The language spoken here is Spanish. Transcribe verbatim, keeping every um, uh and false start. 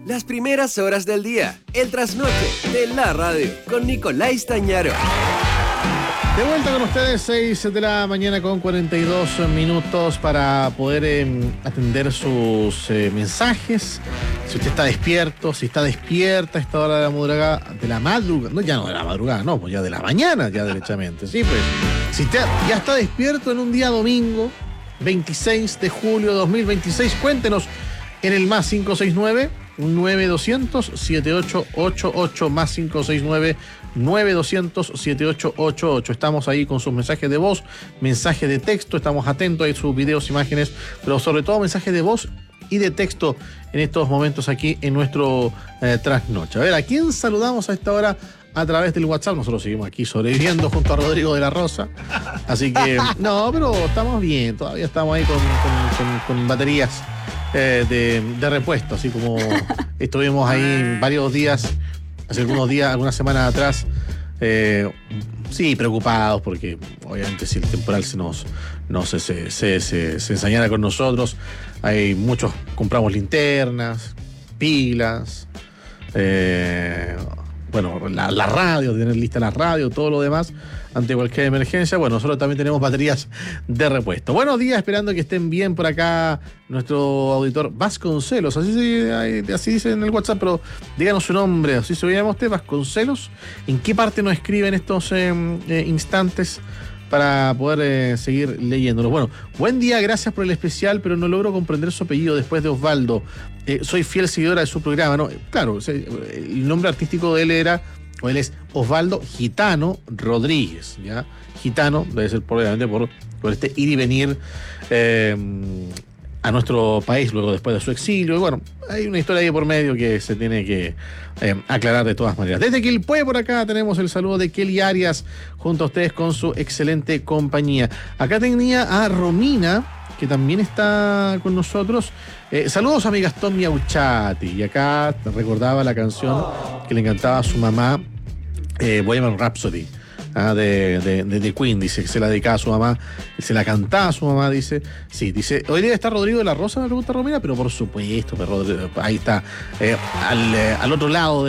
Las primeras horas del día, el trasnoche de la radio, con Nicolás Tañaro. De vuelta con ustedes, seis de la mañana con cuarenta y dos minutos para poder eh, atender sus eh, mensajes. Si usted está despierto, si está despierta a esta hora de la madrugada, de la madrugada, no, ya no de la madrugada, no, pues ya de la mañana, ya derechamente, sí, pues. Si usted ya está despierto en un día domingo, veintiséis de julio de dos mil veintiséis, cuéntenos en el más cinco seis nueve, nueve dos cero cero, siete ocho ocho ocho, más cinco seis nueve, nueve dos cero cero, siete ocho ocho ocho. Estamos ahí con sus mensajes de voz, mensajes de texto, estamos atentos a sus videos, imágenes, pero sobre todo mensajes de voz y de texto en estos momentos aquí en nuestro eh, trasnoche. A ver, ¿a quién saludamos a esta hora a través del WhatsApp? Nosotros seguimos aquí sobreviviendo junto a Rodrigo de la Rosa, así que no, pero estamos bien, todavía estamos ahí con, con, con, con baterías eh, de, de repuesto, así como estuvimos ahí varios días, hace algunos días, algunas semanas atrás, eh, sí, preocupados porque obviamente si el temporal se nos, no se, se, se, se, se ensañara con nosotros, hay muchos, compramos linternas, pilas, eh, bueno, la, la radio, tener lista la radio, todo lo demás, ante cualquier emergencia. Bueno, nosotros también tenemos baterías de repuesto. Buenos días, esperando que estén bien por acá nuestro auditor Vasconcelos, así, se, así dice en el WhatsApp, pero díganos su nombre, así se llama usted, Vasconcelos. ¿En qué parte nos escribe en estos eh, eh, instantes para poder eh, seguir leyéndolo? Bueno, buen día, gracias por el especial, pero no logro comprender su apellido después de Osvaldo. Eh, soy fiel seguidora de su programa, ¿no? Claro, el nombre artístico de él era, o él es Osvaldo Gitano Rodríguez, ¿ya? Gitano, debe ser probablemente por, por este ir y venir eh, a nuestro país luego después de su exilio. Y bueno, hay una historia ahí por medio que se tiene que eh, aclarar de todas maneras. Desde Quilpué por acá tenemos el saludo de Kelly Arias junto a ustedes con su excelente compañía. Acá tenía a Romina, que también está con nosotros. Eh, saludos a mi Gastón Miauchati. Y acá recordaba la canción que le encantaba a su mamá, eh, Bohemian Rhapsody. Ah, de, de, de, de Queen, dice que se la dedicaba a su mamá, se la cantaba a su mamá, dice. Sí, dice, hoy día está Rodrigo de la Rosa, me pregunta Romina, pero por supuesto, pero Rodrigo, ahí está, eh, al, eh, al otro lado de